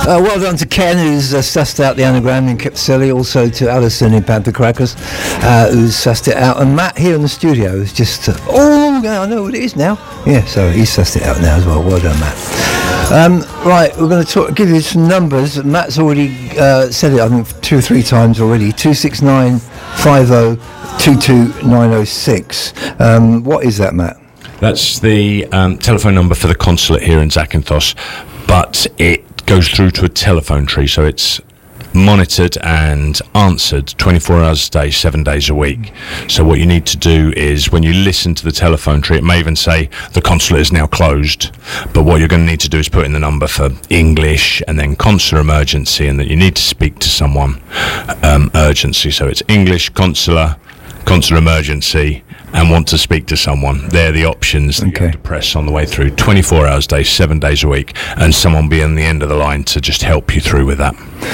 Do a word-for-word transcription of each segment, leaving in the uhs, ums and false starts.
Uh, well done to Ken, who's uh, sussed out the anagram in Kipsili, also to Alison in Panther Crackers, uh, who's sussed it out, and Matt here in the studio is just, uh, oh, I know what it is now. Yeah, so he's sussed it out now as well. Well done, Matt. Um, right, we're going to talk, give you some numbers. Matt's already uh, said it, I think, two or three times already. two six nine five zero two two nine zero six. Um, what is that, Matt? That's the um, telephone number for the consulate here in Zakynthos, but it goes through to a telephone tree, so it's monitored and answered twenty-four hours a day, seven days a week. So what you need to do is, when you listen to the telephone tree, it may even say the consulate is now closed, but what you're going to need to do is put in the number for English and then consular emergency, and that you need to speak to someone um, urgency. So it's English, consular, consular emergency, and want to speak to someone. They're the options that Okay. you have to press on the way through, twenty-four hours a day, seven days a week, and someone be on the end of the line to just help you through with that.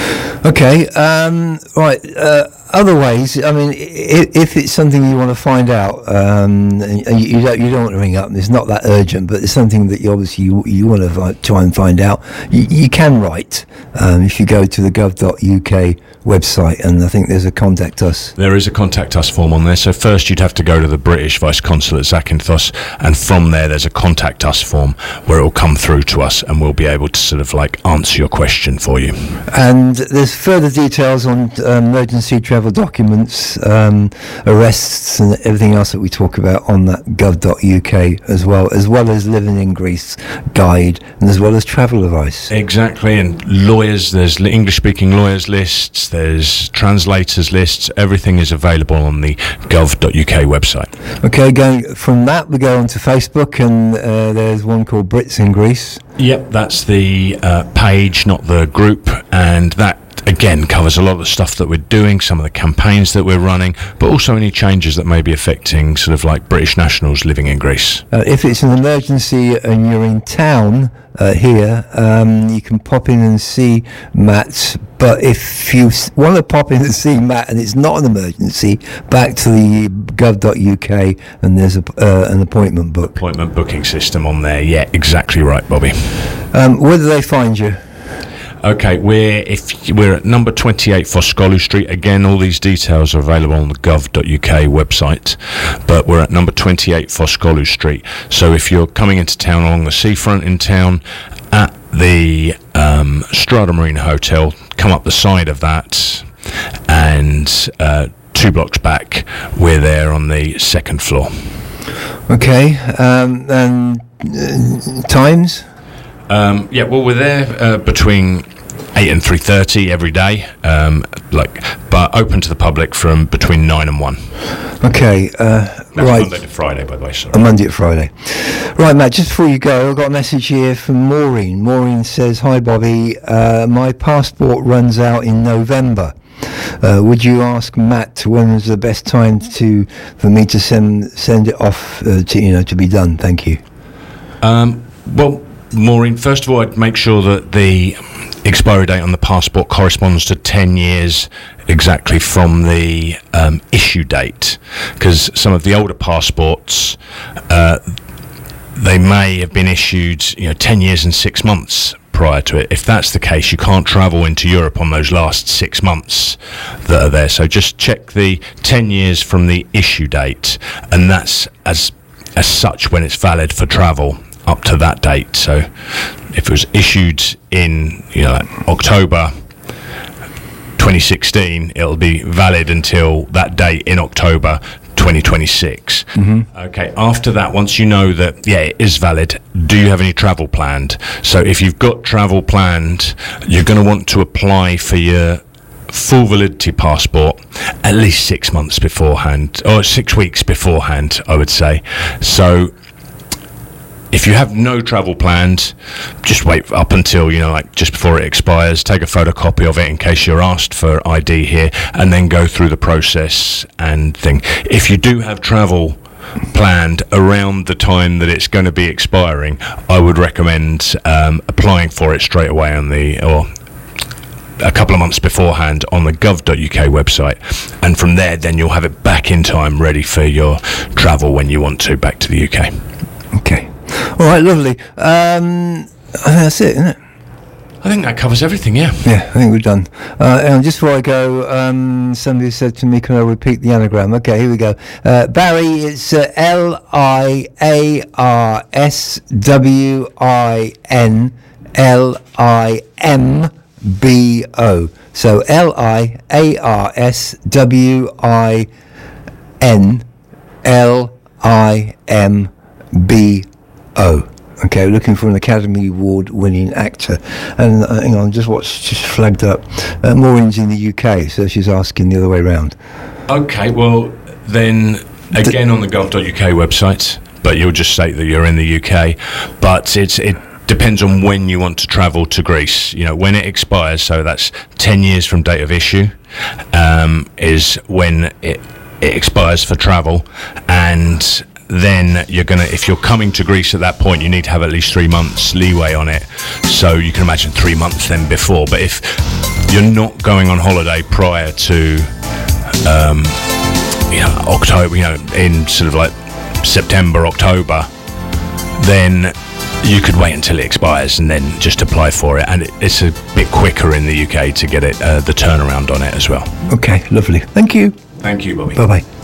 Okay, um, right. Uh, other ways. I mean, if, if it's something you want to find out, um, and you, you don't you don't want to ring up, and it's not that urgent, but it's something that you obviously you, you want to fi- try and find out. You, you can write um, if you go to the gov dot U K website, and I think there's a contact us. There is a contact us form on there. So first you'd have to go to the British Vice Consulate at Zakynthos, and from there there's a contact us form where it will come through to us, and we'll be able to sort of like answer your question for you. And there's further details on um, emergency travel documents, um, arrests, and everything else that we talk about on that gov dot U K as well, as well as Living in Greece guide, and as well as travel advice. Exactly, and lawyers, there's English-speaking lawyers lists, there's translators lists, everything is available on the gov dot U K website. Okay, going from that, we go on to Facebook, and uh, there's one called Brits in Greece. Yep, that's the uh, page, not the group, and that again covers a lot of the stuff that we're doing, some of the campaigns that we're running, but also any changes that may be affecting sort of like British nationals living in Greece. Uh, if it's an emergency and you're in town uh, here, um, you can pop in and see Matt. But if you s- want to pop in and see Matt and it's not an emergency, back to the gov dot U K, and there's a, uh, an appointment book. Appointment booking system on there, yeah, exactly right, Bobby. Um, where do they find you? Okay, we're if we're at number twenty-eight Foscolu Street. Again, all these details are available on the gov dot U K website, but we're at number twenty-eight Foscolu Street. So if you're coming into town along the seafront in town, at the um, Strada Marina Hotel, come up the side of that, and uh, two blocks back, we're there on the second floor. Okay, um, and uh, times? Um, yeah, well, we're there uh, between eight and three thirty every day, um, like, but open to the public from between nine and one. Okay, uh, That's right. Monday to Friday, by the way. Sorry. A Monday to Friday. Right, Matt, just before you go, I've got a message here from Maureen. Maureen says, "Hi, Bobby. Uh, my passport runs out in November. Uh, would you ask Matt when is the best time to for me to send send it off uh, to you know to be done? Thank you." Um, well, Maureen, first of all, I'd make sure that the expiry date on the passport corresponds to ten years exactly from the um, issue date, because some of the older passports, uh, they may have been issued, you know, ten years and six months prior to it. If that's the case, you can't travel into Europe on those last six months that are there. So just check the ten years from the issue date, and that's as as such when it's valid for travel up to that date. So if it was issued in, you know, like October twenty sixteen, it'll be valid until that date in October twenty twenty-six. Mm-hmm. Okay, after that, once you know that, yeah, it is valid, do you have any travel planned? So if you've got travel planned, you're going to want to apply for your full validity passport at least six months beforehand, or six weeks beforehand, I would say. So if you have no travel planned, just wait up until, you know, like just before it expires, take a photocopy of it in case you're asked for I D here, and then go through the process and thing. If you do have travel planned around the time that it's going to be expiring, I would recommend um, applying for it straight away on the, or a couple of months beforehand on the gov dot U K website, and from there then you'll have it back in time ready for your travel when you want to back to the U K. Okay. All right, lovely. Um, I think that's it, isn't it? I I think that covers everything, yeah. Yeah, I think we're done. Uh, and just before I go, um, somebody said to me, can I repeat the anagram? Okay, here we go. Uh, Barry, it's uh, L I A R S W I N L I M B O. So L I A R S W I N L I M B O. Okay, looking for an Academy Award winning actor. And uh, hang on, just what's just flagged up. Uh, Maureen's in the U K, so she's asking the other way round. Okay, well, then again on the gov dot U K website, but you'll just state that you're in the U K. But it's it depends on when you want to travel to Greece. You know, when it expires, so that's ten years from date of issue, um, is when it, it expires for travel. And then you're gonna, if you're coming to Greece at that point, you need to have at least three months leeway on it. So you can imagine three months then before. But if you're not going on holiday prior to, um, you know, October, you know, in sort of like September, October, then you could wait until it expires and then just apply for it. And it, it's a bit quicker in the U K to get it, uh, the turnaround on it as well. Okay, lovely. Thank you. Thank you, Bobby. Bye bye.